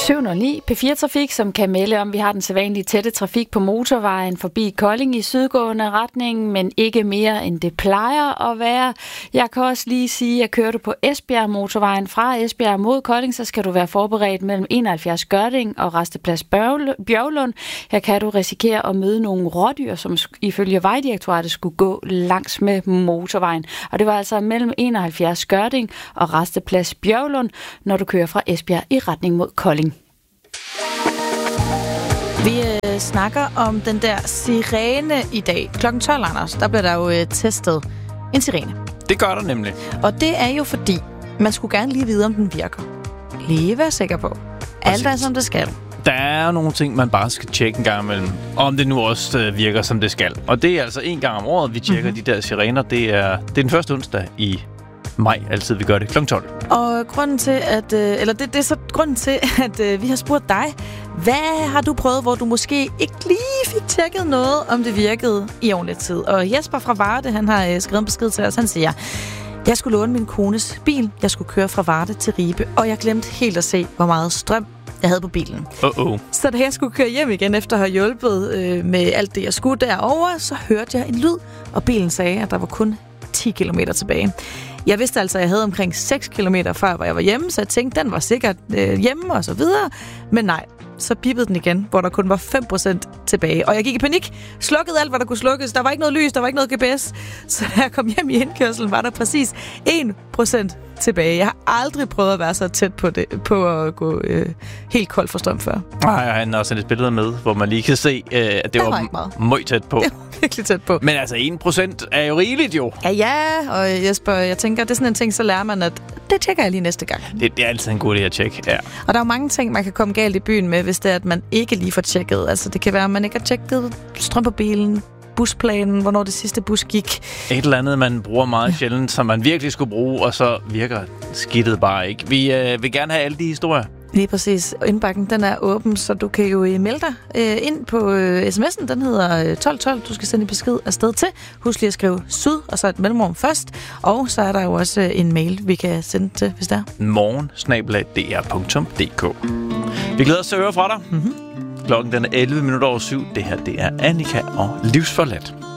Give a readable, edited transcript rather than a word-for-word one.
709 P4 Trafik, som kan melde om, vi har den sædvanlige tætte trafik på motorvejen forbi Kolding i sydgående retning, men ikke mere end det plejer at være. Jeg kan også lige sige, at kører du på Esbjerg motorvejen fra Esbjerg mod Kolding, så skal du være forberedt mellem 71 Gørding og Rasteplads Bjørglund. Her kan du risikere at møde nogle rådyr, som ifølge Vejdirektoratet skulle gå langs med motorvejen. Og det var altså mellem 71 Gørding og Rasteplads Bjørglund, når du kører fra Esbjerg i retning mod Kolding. Vi snakker om den der sirene i dag. Klokken 12, Anders, der bliver der jo testet en sirene. Det gør der nemlig. Og det er jo fordi, man skulle gerne lige vide, om den virker. Lige være sikker på. Alt er, som det skal. Der er nogle ting, man bare skal tjekke en gang imellem, om det nu også virker, som det skal. Og det er altså en gang om året, vi tjekker de der sirener. Det er den første onsdag i maj, altid vi gør det kl. 12. Og grunden til, at, det er så grunden til, at vi har spurgt dig, hvad har du prøvet, hvor du måske ikke lige fik tjekket noget, om det virkede i ordentlig tid? Og Jesper fra Varde, han har skrevet en besked til os, han siger: jeg skulle låne min kones bil, jeg skulle køre fra Varde til Ribe, og jeg glemte helt at se, hvor meget strøm jeg havde på bilen. Så da jeg skulle køre hjem igen, efter at have hjulpet med alt det, jeg skulle derovre, så hørte jeg en lyd, og bilen sagde, at der var kun 10 kilometer tilbage. Jeg vidste altså, at jeg havde omkring 6 kilometer før, hvor jeg var hjemme, så jeg tænkte, den var sikkert hjemme og så videre. Men nej, så bippede den igen, hvor der kun var 5% tilbage. Og jeg gik i panik, slukkede alt, hvad der kunne slukkes. Der var ikke noget lys, der var ikke noget GPS. Så da jeg kom hjem i indkørselen, var der præcis 1% tilbage. Jeg har aldrig prøvet at være så tæt på at gå helt kold for strøm før. Nej, han har også et billede med, hvor man lige kan se, at det var meget tæt på. Det var virkelig tæt på. Men altså 1% er jo rigeligt jo. Ja, og Jesper, jeg tænker, det er sådan en ting, så lærer man, at det tjekker jeg lige næste gang. Det er altid en god idé at tjekke, ja. Og der er jo mange ting, man kan komme galt i byen med, hvis det er, at man ikke lige får tjekket. Altså det kan være, at man ikke har tjekket strøm på bilen, busplanen, hvornår det sidste bus gik. Et eller andet, man bruger meget sjældent, som man virkelig skulle bruge, og så virker skidtet bare ikke. Vi vil gerne have alle de historier. Lige præcis. Indbakken, den er åben, så du kan jo melde dig ind på sms'en. Den hedder 1212. Du skal sende en besked afsted til. Husk lige at skrive syd, og så et mellemrum først. Og så er der jo også en mail, vi kan sende til, hvis der er. morgen@dr.dk. Vi glæder os til at høre fra dig. Klokken den er 11:07. Det her, det er Annika og Livsforladt.